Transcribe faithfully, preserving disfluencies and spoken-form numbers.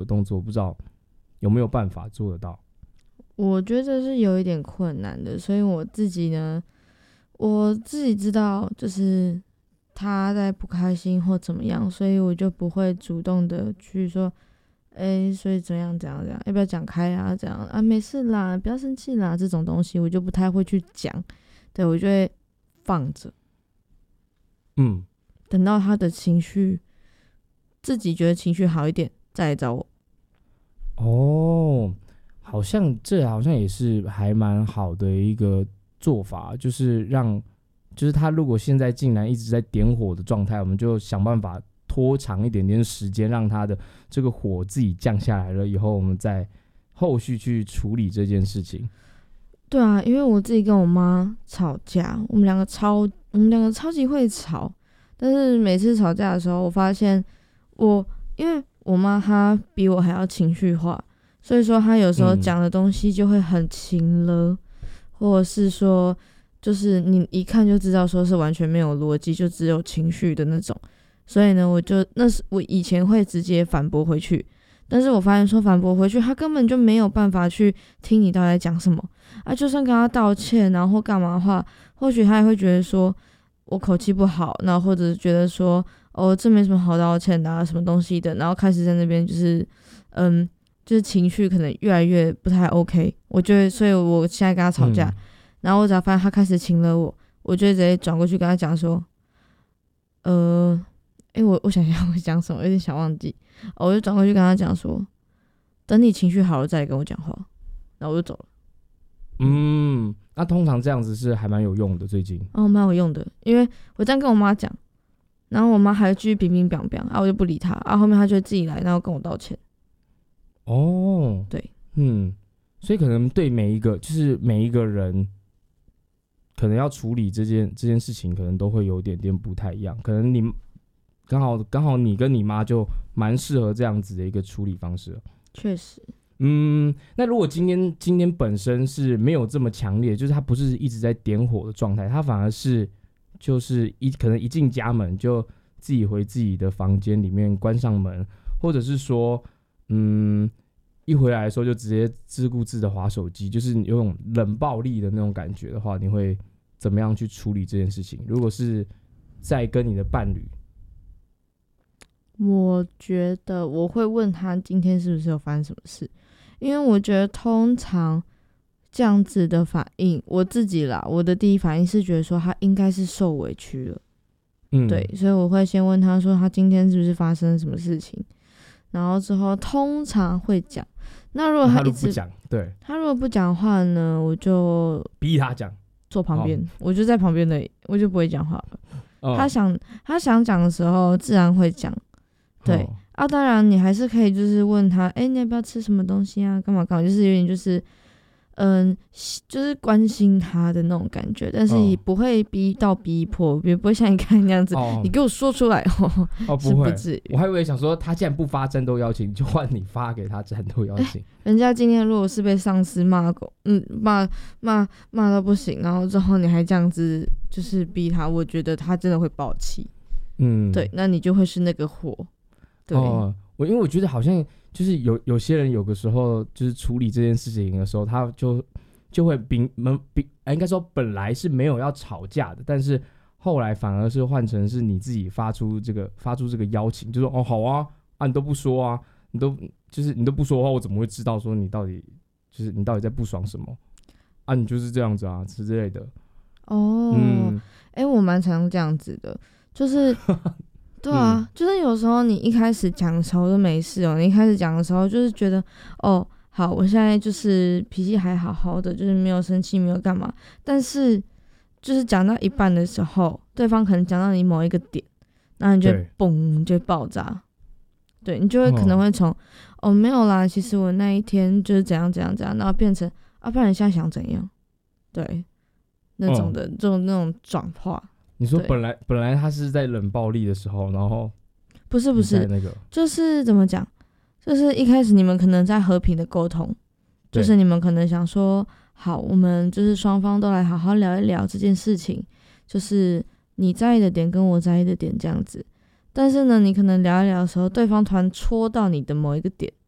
动作，不知道有没有办法做得到？ 我觉得是有一点困难的，所以我自己呢，我自己知道就是他在不开心或怎么样，所以我就不会主动的去说，哎，所以怎样怎样怎样，要不要讲开啊？这样啊，没事啦，不要生气啦，这种东西我就不太会去讲，对，我就会放着， 嗯， 等到他的情绪自己觉得情绪好一点，再来找我。 哦，好像这好像也是还蛮好的一个做法，就是让，就是他如果现在竟然一直在点火的状态，我们就想办法拖长一点点时间，让他的这个火自己降下来了以后，我们再后续去处理这件事情。 对啊，因为我自己跟我妈吵架，我们两个超，我们两个超级会吵，但是每次吵架的时候，我发现我，因为我妈她比我还要情绪化，所以说她有时候讲的东西就会很情了，嗯、或者是说，就是你一看就知道说是完全没有逻辑，就只有情绪的那种。所以呢，我就那是我以前会直接反驳回去，但是我发现说反驳回去，他根本就没有办法去听你到底在讲什么啊。就算跟他道歉，然后或干嘛的话，或许他也会觉得说我口气不好，然后或者觉得说哦这没什么好道歉的啊，什么东西的，然后开始在那边就是嗯，就是情绪可能越来越不太 OK。我觉得，所以我现在跟他吵架，嗯、然后我只要发现他开始亲了我，我就直接转过去跟他讲说，呃。哎，我我想想我讲什么，有点想忘记。哦、我就转过去跟他讲说，等你情绪好了再来跟我讲话，然后我就走了。 嗯，那通常这样子是还蛮有用的，最近哦，蛮有用的，因为我这样跟我妈讲，然后我妈还继续乒乒乓乓，啊，我就不理她，啊，后面她就会自己来，然后跟我道歉。 哦， 对， 嗯，所以可能对每一个，就是每一个人，可能要处理这件这件事情，可能都会有点点不太一样，可能你。刚好刚好你跟你妈就蛮适合这样子的一个处理方式。 确实。 嗯，那如果今天今天本身是没有这么强烈，就是他不是一直在点火的状态，他反而是就是一可能一进家门就自己回自己的房间里面关上门，或者是说嗯一回来的时候就直接自顾自的滑手机，就是有种冷暴力的那种感觉的话，你会怎么样去处理这件事情？如果是在跟你的伴侣， 我觉得我会问他今天是不是有发生什么事，因为我觉得通常这样子的反应，我自己啦，我的第一反应是觉得说他应该是受委屈了，嗯，对，所以我会先问他说他今天是不是发生什么事情，然后之后通常会讲。那如果他一直不讲，对， 他如果不讲话呢，我就逼他讲， 坐旁边，哦、我就在旁边的，我就不会讲话了。 哦、 他想他想讲的时候，自然会讲。对、哦、啊，当然你还是可以就是问他，哎、欸，你要不要吃什么东西啊？干嘛干嘛？就是有点就是，嗯，就是关心他的那种感觉，但是也不会逼到逼迫，也不会像你刚才那样子，哦、你给我说出来哦。 哦，不会， 不至于。 我还以为想说，他既然不发战斗邀请，就换你发给他战斗邀请、欸。 人家今天如果是被上司骂狗，嗯，骂骂骂到不行，然后之后你还这样子就是逼他，我觉得他真的会爆气。嗯，对，那你就会是那个火。对哦，我因为我觉得好像就是有有些人有个时候就是处理这件事情的时候，他就就会比比应该说本来是没有要吵架的，但是后来反而是换成是你自己发出这个发出这个邀请，就说哦好啊啊你都不说啊，你都就是你都不说的话，我怎么会知道说你到底就是你到底在不爽什么啊？你就是这样子啊之类的。 哦，嗯，哎、欸，我蛮常这样子的，就是。对啊、嗯，就是有时候你一开始讲的时候都没事哦，你一开始讲的时候就是觉得哦，好，我现在就是脾气还好好的，就是没有生气，没有干嘛。但是就是讲到一半的时候，对方可能讲到你某一个点，然后你就嘣就爆炸，对你就会可能会从 哦, 哦没有啦，其实我那一天就是怎样怎样怎样，然后变成啊，不然你现在想怎样？对，那种的、哦、这种那种转化。 你说本来本来他是在冷暴力的时候，然后不是不是那个， 就是怎么讲，就是一开始你们可能在和平的沟通，就是你们可能想说，好，我们就是双方都来好好聊一聊这件事情，就是你在意的点跟我在意的点这样子。但是呢，你可能聊一聊的时候，对方突然戳到你的某一个点，